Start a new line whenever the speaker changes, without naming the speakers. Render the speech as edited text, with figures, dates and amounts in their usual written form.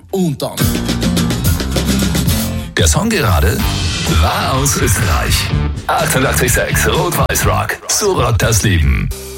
Und dann.
Der Song gerade war aus Österreich. 88,6 Rot-Weiß Rock. So rockt das Leben.